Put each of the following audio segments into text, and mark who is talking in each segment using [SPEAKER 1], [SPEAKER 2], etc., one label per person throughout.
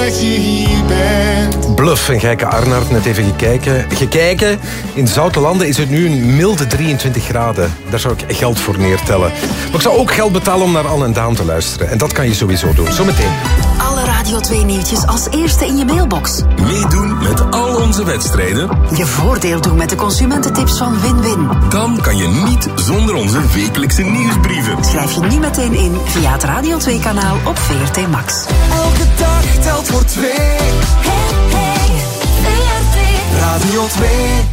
[SPEAKER 1] dat je hier bent.
[SPEAKER 2] Bluff en Gijke Arnaert, net even gekeken. In Zoute Landen is het nu een milde 23 graden. Daar zou ik geld voor neertellen. Maar ik zou ook geld betalen om naar Anne en Daan te luisteren. En dat kan je sowieso doen. Zometeen.
[SPEAKER 3] Alle Radio 2 nieuwtjes als eerste in je mailbox.
[SPEAKER 4] Meedoen met al onze wedstrijden.
[SPEAKER 3] Je voordeel doen met de consumententips van Win-Win.
[SPEAKER 4] Dan kan je niet zonder onze wekelijkse nieuwsbrieven.
[SPEAKER 3] Schrijf je nu meteen in via het Radio 2-kanaal op VRT Max.
[SPEAKER 1] Elke dag telt voor 2.
[SPEAKER 3] Hey, VRT
[SPEAKER 1] Radio 2.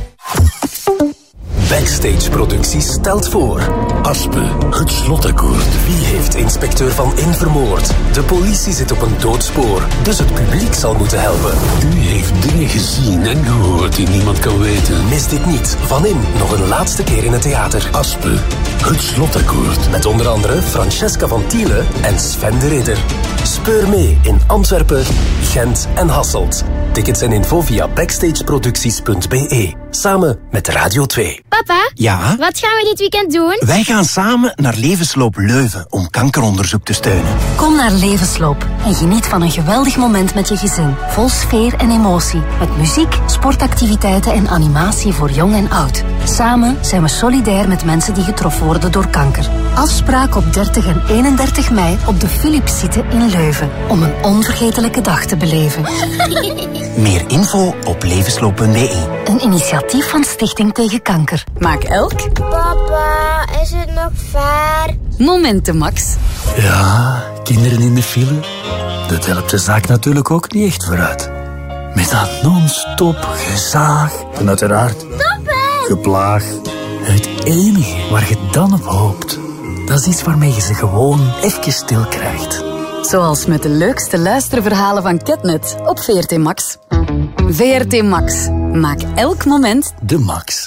[SPEAKER 5] Backstage Producties stelt voor Aspe, het slotakkoord. Wie heeft inspecteur Van In vermoord? De politie zit op een doodspoor, dus het publiek zal moeten helpen.
[SPEAKER 6] U heeft dingen gezien en gehoord die niemand kan weten.
[SPEAKER 5] Mis dit niet. Van In nog een laatste keer in het theater.
[SPEAKER 6] Aspe, het slotakkoord.
[SPEAKER 5] Met onder andere Francesca van Tiele en Sven de Ridder. Speur mee in Antwerpen, Gent en Hasselt. Tickets en info via backstageproducties.be. Samen met Radio 2.
[SPEAKER 7] Papa?
[SPEAKER 8] Ja?
[SPEAKER 7] Wat gaan we dit weekend doen?
[SPEAKER 8] Wij gaan samen naar Levensloop Leuven om kankeronderzoek te steunen.
[SPEAKER 9] Kom naar Levensloop en geniet van een geweldig moment met je gezin. Vol sfeer en emotie. Met muziek, sportactiviteiten en animatie voor jong en oud. Samen zijn we solidair met mensen die getroffen worden door kanker. Afspraak op 30 en 31 mei op de Philipszitte in Leuven. Om een onvergetelijke dag te beleven.
[SPEAKER 8] Meer info op levensloop.be.
[SPEAKER 9] Een initiatief van Stichting Tegen Kanker.
[SPEAKER 10] Maak elk...
[SPEAKER 7] Papa, is het nog ver?
[SPEAKER 10] Momenten, Max.
[SPEAKER 6] Ja, kinderen in de file. Dat helpt de zaak natuurlijk ook niet echt vooruit. Met dat non-stop gezaag en uiteraard geplaag. Het enige waar je dan op hoopt, dat is iets waarmee je ze gewoon even stil krijgt.
[SPEAKER 10] Zoals met de leukste luisterverhalen van Ketnet op VRT Max. VRT Max. Maak elk moment
[SPEAKER 6] de max.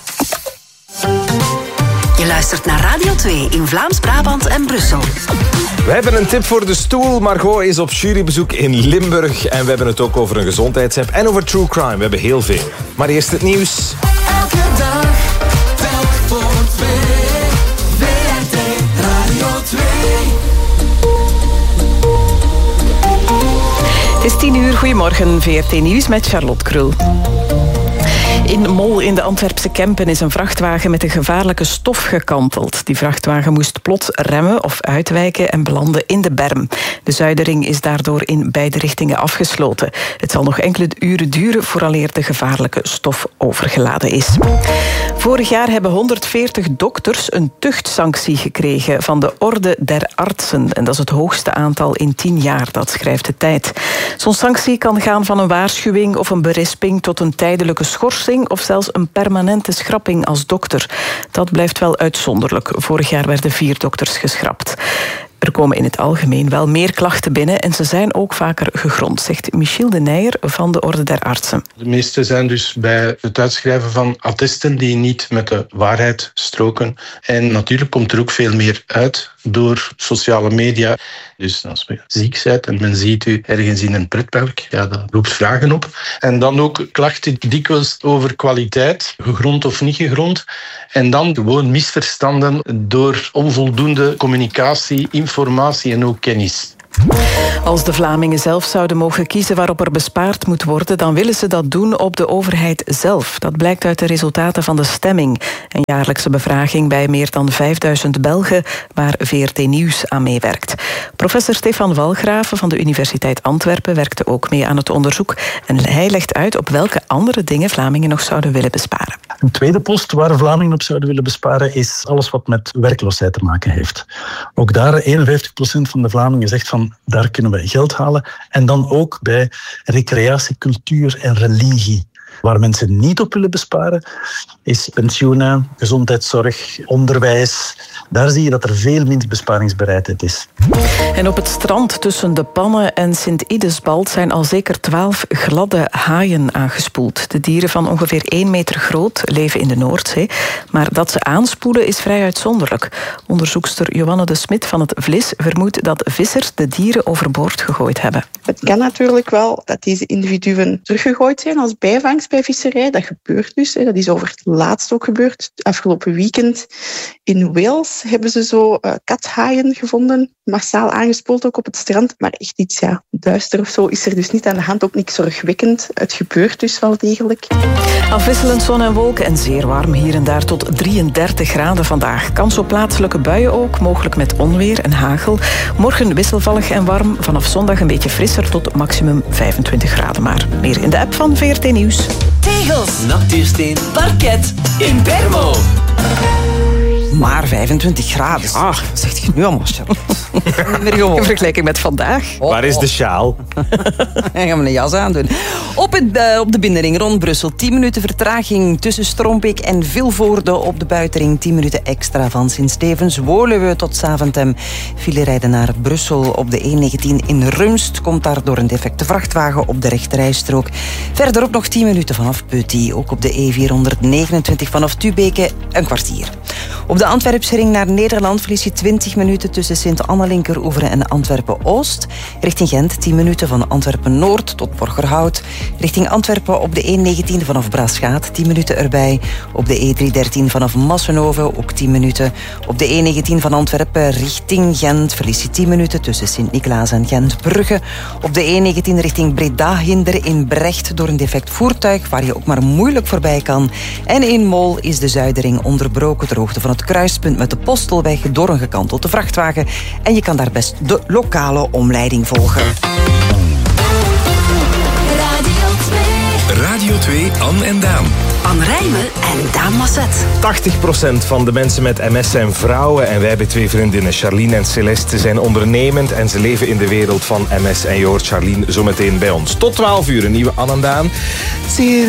[SPEAKER 3] Je luistert naar Radio 2 in Vlaams-Brabant en Brussel.
[SPEAKER 2] We hebben een tip voor de stoel. Margot is op jurybezoek in Limburg. En we hebben het ook over een gezondheidsapp en over true crime. We hebben heel veel. Maar eerst het nieuws.
[SPEAKER 1] Elke dag telt voor 2. VRT Radio 2.
[SPEAKER 11] Het is 10:00, goedemorgen, VRT Nieuws met Charlotte Krul. In Mol in de Antwerpse Kempen is een vrachtwagen met een gevaarlijke stof gekanteld. Die vrachtwagen moest plots remmen of uitwijken en belandde in de berm. De Zuiderring is daardoor in beide richtingen afgesloten. Het zal nog enkele uren duren vooraleer de gevaarlijke stof overgeladen is. Vorig jaar hebben 140 dokters een tuchtsanctie gekregen van de Orde der Artsen. En dat is het hoogste aantal in 10 jaar, dat schrijft de Tijd. Zo'n sanctie kan gaan van een waarschuwing of een berisping tot een tijdelijke schorsing of zelfs een permanente schrapping als dokter. Dat blijft wel uitzonderlijk. Vorig jaar werden 4 dokters geschrapt. Er komen in het algemeen wel meer klachten binnen en ze zijn ook vaker gegrond, zegt Michiel de Nijer van de Orde der Artsen.
[SPEAKER 12] De meeste zijn dus bij het uitschrijven van attesten die niet met de waarheid stroken. En natuurlijk komt er ook veel meer uit door sociale media. Dus als je ziek bent en men ziet u ergens in een pretpark, ja, dat roept vragen op. En dan ook klachten dikwijls over kwaliteit, gegrond of niet gegrond. En dan gewoon misverstanden door onvoldoende communicatie, informatie en ook kennis.
[SPEAKER 11] Als de Vlamingen zelf zouden mogen kiezen waarop er bespaard moet worden, dan willen ze dat doen op de overheid zelf. Dat blijkt uit de resultaten van de stemming. Een jaarlijkse bevraging bij meer dan 5000 Belgen waar VRT Nieuws aan meewerkt. Professor Stefan Walgraven van de Universiteit Antwerpen werkte ook mee aan het onderzoek. En hij legt uit op welke andere dingen Vlamingen nog zouden willen besparen.
[SPEAKER 13] Een tweede post waar Vlamingen op zouden willen besparen is alles wat met werkloosheid te maken heeft. Ook daar 51% van de Vlamingen zegt van daar kunnen we geld halen. En dan ook bij recreatie, cultuur en religie. Waar mensen niet op willen besparen is pensioenen, gezondheidszorg, onderwijs. Daar zie je dat er veel minder besparingsbereidheid is.
[SPEAKER 11] En op het strand tussen de Pannen en Sint-Idesbald zijn al zeker 12 gladde haaien aangespoeld. De dieren van ongeveer 1 meter groot leven in de Noordzee. Maar dat ze aanspoelen is vrij uitzonderlijk. Onderzoekster Johanne de Smit van het Vlis vermoedt dat vissers de dieren overboord gegooid hebben.
[SPEAKER 14] Het kan natuurlijk wel dat deze individuen teruggegooid zijn als bijvangst. aardbeivisserij. Dat gebeurt dus. Dat is over het laatst ook gebeurd. Afgelopen weekend in Wales hebben ze zo kathaaien gevonden. Massaal aangespoeld ook op het strand. Maar echt iets duister of zo is er dus niet aan de hand. Ook niks zorgwekkend. Het gebeurt dus wel degelijk.
[SPEAKER 11] Afwisselend zon en wolken en zeer warm. Hier en daar tot 33 graden vandaag. Kans op plaatselijke buien ook. Mogelijk met onweer en hagel. Morgen wisselvallig en warm. Vanaf zondag een beetje frisser tot maximum 25 graden maar. Meer in de app van VRT Nieuws.
[SPEAKER 15] Tegels, natuursteen, parket, in Bermo.
[SPEAKER 16] Maar 25 graden. Ah, wat zegt je nu allemaal, Charlotte?
[SPEAKER 11] In vergelijking met vandaag.
[SPEAKER 17] Waar is de sjaal?
[SPEAKER 16] Dan gaan we een jas aandoen. Op de binnenring rond Brussel. 10 minuten vertraging tussen Stroombeek en Vilvoorde. Op de buitenring 10 minuten extra van Sint-Stevens. Woluwe tot Zaventem. File rijden naar Brussel op de E19 in Rumst. Komt daar door een defecte vrachtwagen op de rechterrijstrook. Verderop nog 10 minuten vanaf Peuty. Ook op de E429 vanaf Tubeke een kwartier. Op de Antwerpse ring naar Nederland verlies je 20 minuten tussen Sint-Anna-Linkeroeveren en Antwerpen-Oost. Richting Gent 10 minuten van Antwerpen-Noord tot Borgerhout. Richting Antwerpen op de E19 vanaf Braaschaat 10 minuten erbij. Op de E313 vanaf Massenhoven ook 10 minuten. Op de E19 van Antwerpen richting Gent verlies je 10 minuten tussen Sint-Niklaas en Gent-Brugge. Op de E19 richting Breda hinder in Brecht door een defect voertuig waar je ook maar moeilijk voorbij kan. En in Mol is de Zuidering onderbroken ter hoogte van het kruispunt met de Postelweg door een gekantelde vrachtwagen. En je kan daar best de lokale omleiding volgen.
[SPEAKER 4] Radio 2, Anne en Daan.
[SPEAKER 3] Anne Rijmen en Daan Masset.
[SPEAKER 17] 80% van de mensen met MS zijn vrouwen. En wij hebben 2 vriendinnen, Charlene en Celeste, zijn ondernemend. En ze leven in de wereld van MS. En je hoort Charlene zometeen bij ons. Tot 12 uur, een nieuwe Anne en Daan.